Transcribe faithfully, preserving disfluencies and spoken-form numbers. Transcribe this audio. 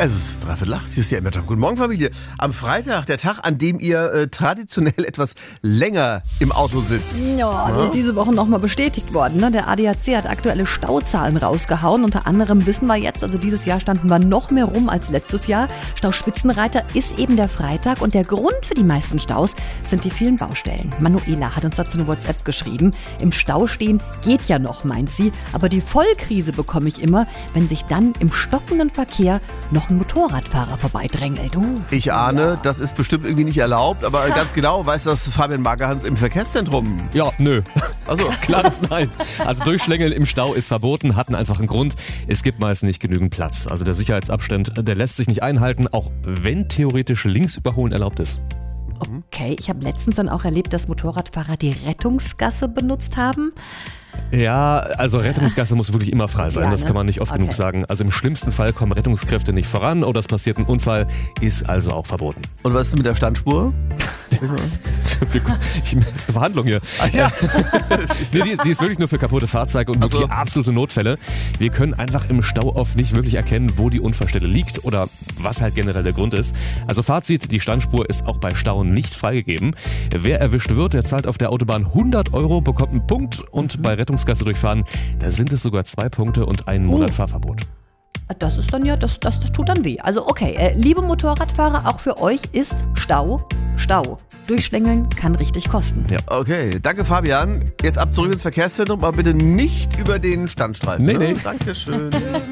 Es ist dreiviertel acht, hier ist ja immer Guten Morgen, Familie. Am Freitag, der Tag, an dem ihr äh, traditionell etwas länger im Auto sitzt. Ja, das ist diese Woche nochmal bestätigt worden. Ne? Der A D A C hat aktuelle Stauzahlen rausgehauen. Unter anderem wissen wir jetzt, also dieses Jahr standen wir noch mehr rum als letztes Jahr. Stauspitzenreiter ist eben der Freitag und der Grund für die meisten Staus sind die vielen Baustellen. Manuela hat uns dazu eine WhatsApp geschrieben. Im Stau stehen geht ja noch, meint sie, aber die Vollkrise bekomme ich immer, wenn sich dann im stockenden Verkehr noch ein Motorradfahrer vorbeidrängelt. Uh, Ich ahne, ja. das ist bestimmt irgendwie nicht erlaubt, aber Ja. ganz genau weiß das Fabian Magerhans im Verkehrszentrum. Ja, nö. Also, Klares Nein. Also Durchschlängeln im Stau ist verboten, hat einen einfachen Grund. Es gibt meist nicht genügend Platz. Also der Sicherheitsabstand, der lässt sich nicht einhalten, auch wenn theoretisch links überholen erlaubt ist. Okay, ich habe letztens dann auch erlebt, dass Motorradfahrer die Rettungsgasse benutzt haben. Ja, also Rettungsgasse muss wirklich immer frei sein, Ja, das ne? kann man nicht oft Okay. genug sagen. Also im schlimmsten Fall kommen Rettungskräfte nicht voran oder es passiert ein Unfall, ist also auch verboten. und was ist mit der Standspur? Ich meine, das ist eine Verhandlung hier. ja. Nee, die, ist, die ist wirklich nur für kaputte Fahrzeuge und wirklich Ach so. absolute Notfälle. Wir können einfach im Stau oft nicht wirklich erkennen, wo die Unfallstelle liegt oder was halt generell der Grund ist. Also Fazit, die Standspur ist auch bei Stauen nicht freigegeben. Wer erwischt wird, der zahlt auf der Autobahn hundert Euro, bekommt einen Punkt und bei Rettungsgasse durchfahren, da sind es sogar zwei Punkte und einen Monat Oh. Fahrverbot. Das ist dann ja, das, das, das tut dann weh. Also okay, äh, liebe Motorradfahrer, auch für euch ist Stau Stau. Durchschlängeln kann richtig kosten. Ja. Okay, danke Fabian. Jetzt ab zurück ins Verkehrszentrum, aber bitte nicht über den Standstreifen. Nee, ne? nee. Dankeschön.